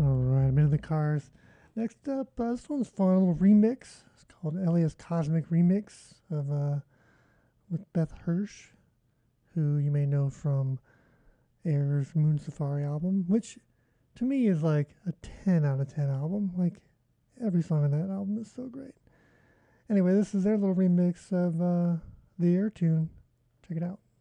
All right, I'm into the Cars. Next up, this one's fun, a little remix. It's called Elias Cosmic Remix of with Beth Hirsch, who you may know from Air's Moon Safari album, which to me is like a 10 out of 10 album. Like every song on that album is so great. Anyway, this is their little remix of the Air tune. Check it out.